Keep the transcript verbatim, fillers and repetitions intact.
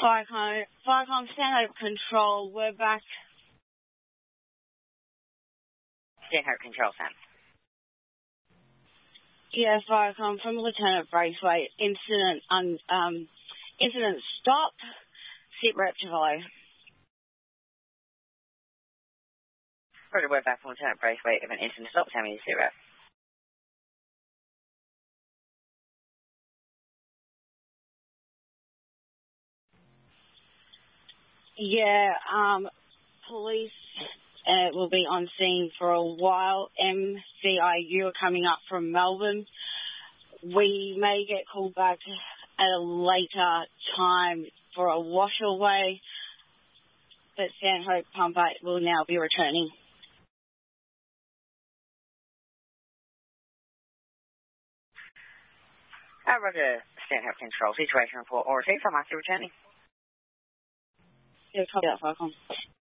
Firecom, Firecom Stanhope Control, we're back. Stanhope Control, Sam. Yeah, Firecom from Lieutenant Braithwaite. Incident, un, um, incident stop. Sit rep to follow. Roger, we're back from Lieutenant Braithwaite of an incident stop. Tell me to sit rep. Yeah, um, police uh, will be on scene for a while. M C I U are coming up from Melbourne. We may get called back at a later time for a wash away, but Stanhope Pumper will now be returning. Uh, Roger, Stanhope Control. Situation report or received from us returning. Yeah, copy that, Firecom.